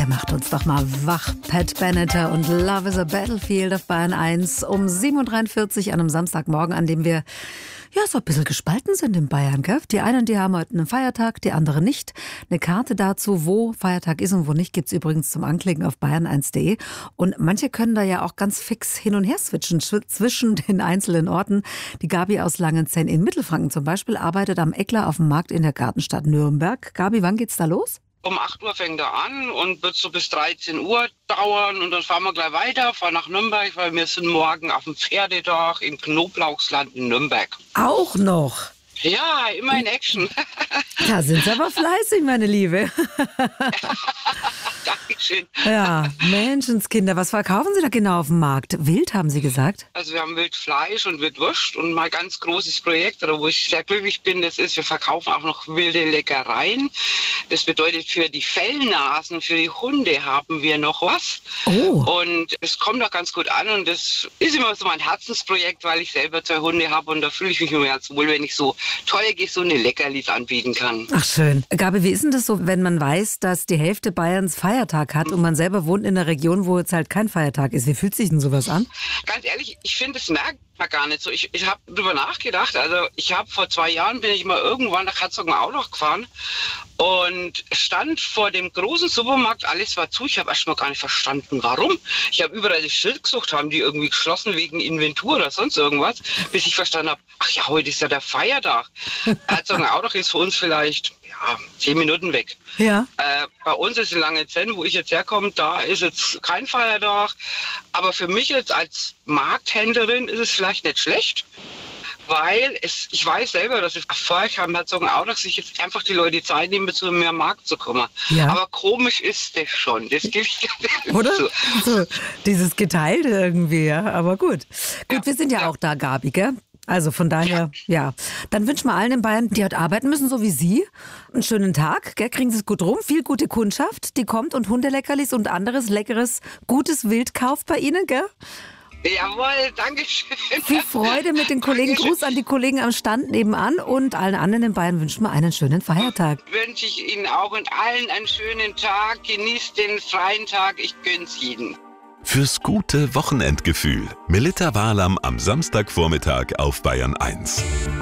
Der macht uns doch mal wach. Pat Benatar und Love is a Battlefield auf Bayern 1 um 7.43 Uhr an einem Samstagmorgen, an dem wir so ein bisschen gespalten sind in Bayern, gell? Die einen, die haben heute einen Feiertag, die anderen nicht. Eine Karte dazu, wo Feiertag ist und wo nicht, gibt's übrigens zum Anklicken auf bayern1.de. Und manche können da ja auch ganz fix hin und her switchen zwischen den einzelnen Orten. Die Gabi aus Langenzenn in Mittelfranken zum Beispiel arbeitet am Eckler auf dem Markt in der Gartenstadt Nürnberg. Gabi, wann geht's da los? Um 8 Uhr fängt er an und wird so bis 13 Uhr dauern und dann fahren wir gleich weiter, fahren nach Nürnberg, weil wir sind morgen auf dem Pferdedach im Knoblauchsland in Nürnberg. Auch noch? Ja, immer in Action. Da sind Sie aber fleißig, meine Liebe. Dankeschön. Ja, Menschenskinder, was verkaufen Sie da genau auf dem Markt? Wild, haben Sie gesagt? Also wir haben Wildfleisch und Wildwurst und mein ganz großes Projekt, wo ich sehr glücklich bin, das ist, wir verkaufen auch noch wilde Leckereien. Das bedeutet, für die Fellnasen, für die Hunde haben wir noch was. Oh. Und es kommt auch ganz gut an und das ist immer so mein Herzensprojekt, weil ich selber 2 Hunde habe und da fühle ich mich immer ganz wohl, wenn ich so tolle, gesunde Leckerlis anbieten kann. Ach schön. Gabi, wie ist denn das so, wenn man weiß, dass die Hälfte Bayerns Feiertag hat und man selber wohnt in einer Region, wo jetzt halt kein Feiertag ist? Wie fühlt sich denn sowas an? Ganz ehrlich, ich finde, das merkt man gar nicht so. Ich habe drüber nachgedacht. Also ich habe vor 2 Jahren bin ich mal irgendwann nach Herzogenaurach gefahren und stand vor dem großen Supermarkt, alles war zu. Ich habe erst mal gar nicht verstanden, warum. Ich habe überall das Schild gesucht, haben die irgendwie geschlossen wegen Inventur oder sonst irgendwas, bis ich verstanden habe, ach ja, heute ist ja der Feiertag. Herzogenaurach ist für uns vielleicht 10 Minuten weg. Ja. Bei uns ist in Langenzenn, wo ich jetzt herkomme, da ist jetzt kein Feiertag. Aber für mich jetzt als Markthändlerin ist es vielleicht nicht schlecht. Weil ich weiß selber, dass es Erfolg haben hat, dass sich jetzt einfach die Leute Zeit nehmen, zu mir am Markt zu kommen. Ja. Aber komisch ist das schon. Das gebe ich oder? Zu. So, dieses Geteilte irgendwie, ja. Aber gut. Gut, wir sind ja auch da, Gabi, gell? Also von daher, ja. Dann wünschen wir allen in Bayern, die heute arbeiten müssen, so wie Sie, einen schönen Tag. Gell? Kriegen Sie es gut rum. Viel gute Kundschaft, die kommt und Hundeleckerlis und anderes leckeres, gutes Wild kauft bei Ihnen, gell? Jawohl, danke schön. Viel Freude mit den Kollegen. Gruß an die Kollegen am Stand nebenan und allen anderen in Bayern wünschen wir einen schönen Feiertag. Wünsche ich Ihnen auch und allen einen schönen Tag. Genießt den freien Tag. Ich gönn's Ihnen. Fürs gute Wochenendgefühl. Melitta Walam am Samstagvormittag auf Bayern 1.